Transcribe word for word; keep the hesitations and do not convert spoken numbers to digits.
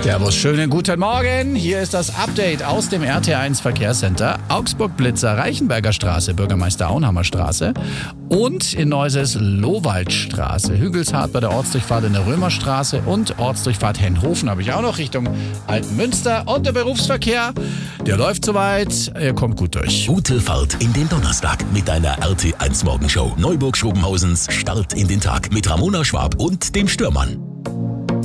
Servus, schönen guten Morgen. Hier ist das Update aus dem R T eins Verkehrscenter. Augsburg-Blitzer, Reichenberger Straße, Bürgermeister Auenhammer Straße und in Neuses Lowaldstraße. Hügelshardt bei der Ortsdurchfahrt in der Römerstraße und Ortsdurchfahrt Henhofen habe ich auch noch Richtung Altenmünster. Und der Berufsverkehr, der läuft soweit, er kommt gut durch. Gute Fahrt in den Donnerstag mit deiner R T eins Morgenshow. Neuburg-Schobenhausens Start in den Tag mit Ramona Schwab und dem Stürmann.